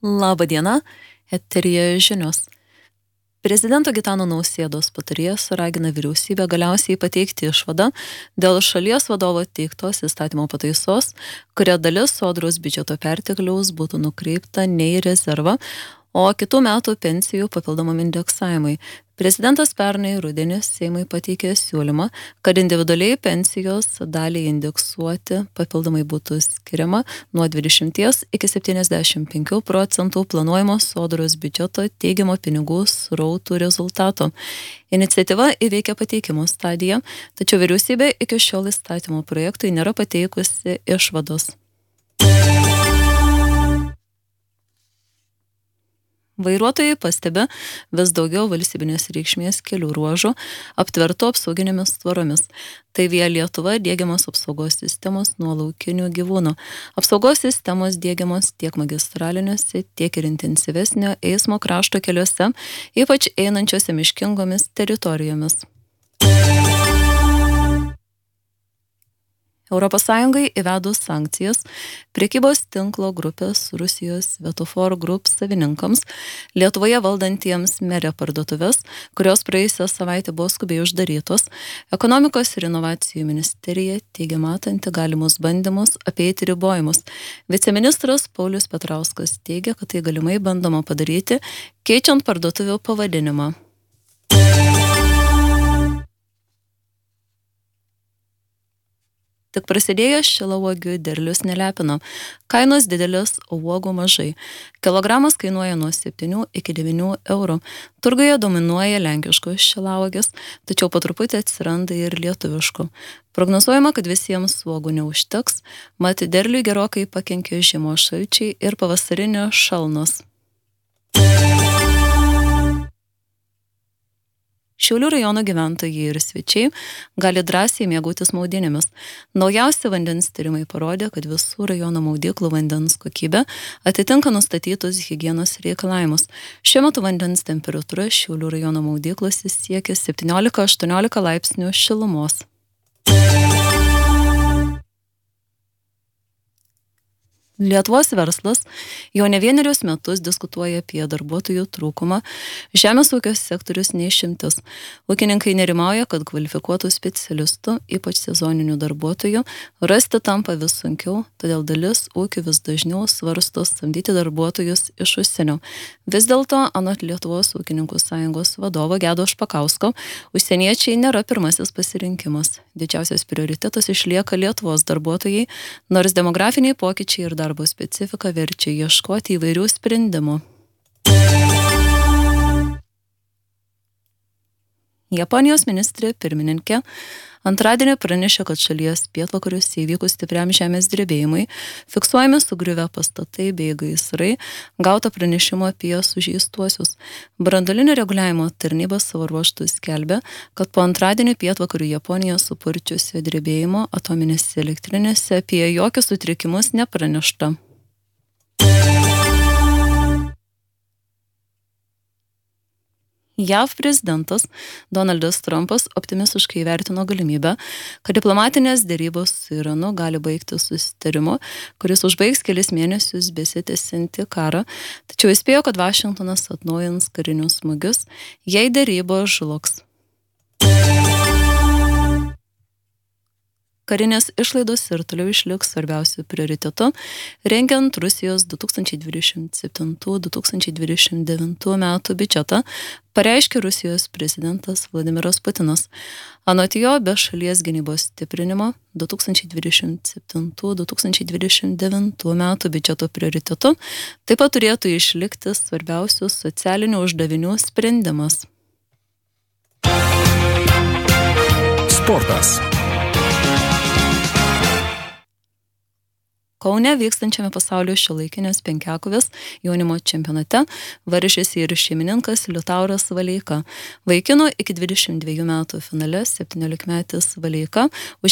Labą dieną, eteryje žinios. Prezidento Gitano Nausėdos patarėjas ragina vyriausybę galiausiai pateikti išvadą dėl šalies vadovo teiktos įstatymo pataisos, kuria dalis sodros biudžeto pertekliaus būtų nukreipta ne į rezervą, o kitų metų pensijų papildomam indeksavimui. Prezidentas pernai rudenį Seimui pateikė siūlymą, kad individualiai pensijos dalį indeksuoti papildomai būtų skiriama nuo 20 iki 75% planuojamo sodros biudžeto teigiamo pinigų srautų rezultato. Iniciatyva įveikia pateikimo stadiją, tačiau vyriausybė iki šiol įstatymo projektui nėra pateikusi išvados. Vairuotojai pastebi vis daugiau valstybinės reikšmės kelių ruožų aptvertų apsauginėmis tvoromis. Tai Via Lietuva diegiamos apsaugos sistemos nuo laukinių gyvūnų. Apsaugos sistemos diegiamos tiek magistraliniuose, tiek ir intensyvesnio eismo krašto keliuose, ypač einančiose miškingomis teritorijomis. Europos Sąjungai įvedus sankcijas prekybos tinklo grupės Rusijos Svetofor Group savininkams, Lietuvoje valdantiems Merė parduotuvės, kurios praėjusią savaitę buvo skubiai uždarytos, Ekonomikos ir inovacijų ministerija teigia matanti galimus bandymus apeiti ribojimus. Viceministras Paulius Petrauskas teigia, kad tai galimai bandoma padaryti, keičiant parduotuvių pavadinimą. Tik prasidėjęs šilauogių derlius nelepino. Kainos didelės, o uogų mažai. Kilogramas kainuoja nuo 7 iki 9 eurų. Turguje dominuoja lenkiškos šilauogės, tačiau po truputį atsiranda ir lietuviškų. Prognozuojama, kad visiems uogų neužteks, mat derliui gerokai pakenkė žiemos šalčiai ir pavasarinio šalnos. Šiaulių rajono gyventojai ir svečiai gali drąsiai mėgautis maudynėmis. Naujausi vandens tyrimai parodė, kad visų rajono maudyklų vandens kokybė atitinka nustatytus higienos reikalavimus. Šiuo metu vandens temperatūra Šiaulių rajono maudyklose siekia 17-18 laipsnių šilumos. Lietuvos verslas jau ne vienerius metus diskutuoja apie darbuotojų trūkumą. Žemės ūkio sektorius neišimtis. Ūkininkai nerimauja, kad kvalifikuotų specialistų, ypač sezoninių darbuotojų, rasti tampa vis sunkiau, todėl dalis ūkių vis dažniau svarsto samdyti darbuotojus iš užsienio. Vis dėlto, anot Lietuvos ūkininkų sąjungos vadovo Gedo Špakausko, užsieniečiai nėra pirmasis pasirinkimas. Didžiausias prioritetas išlieka Lietuvos darbuotojai, nors demografiniai pokyčiai ir darbo specifika verčia ieškoti įvairių sprendimų. Japonijos ministrė pirmininkė antradienį pranešė, kad šalies pietvakariuose įvykus stipriam žemės drebėjimui, fiksuojami sugriuvę pastatai bei gaisrai, gauta pranešimo apie sužeistuosius. Branduolinio reguliavimo tarnyba savo ruožtu skelbia, kad po antradienį pietvakarių Japoniją supurčiusio drebėjimo atominėse elektrinėse apie jokius sutrikimus nepranešta. JAV prezidentas Donaldas Trumpas optimistiškai vertino galimybę, kad diplomatinės derybos su Iranu gali baigti susitarimu, kuris užbaigs kelis mėnesius besitęsiantį karą, tačiau įspėjo, kad Vašingtonas atnaujins karinius smūgius, jei derybos žlugs. Karinės išlaidos ir toliau išliks svarbiausių prioritetų, rengiant Rusijos 2027-2029 metų biudžetą, pareiškė Rusijos prezidentas Vladimiras Putinas. Anot jo, be šalies gynybos stiprinimo 2027-2029 metų biudžeto prioritetų taip pat turėtų išlikti svarbiausių socialinių uždavinių sprendimas. Sportas. Kaune vykstančiame pasaulio šiuolaikinės penkiakovės jaunimo čempionate varžėsi ir šeimininkas Liutauras Valeika. Vaikinų iki 22 metų finale 17-metis Valeika